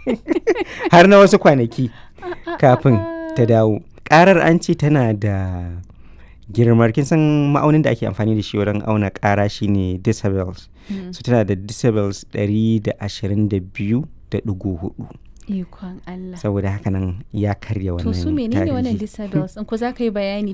har na wasu kwanaki kafin ta dawo. Ƙarar an ce tana da girmar, kin san ma'aunin da ake amfani da shi wurin auna ƙara shine decibels. So tana da decibels 122.4. Ikon Allah. Saboda haka nan ya karya wannan To su menene wannan tarihi. decibels? In ko za ka yi bayani?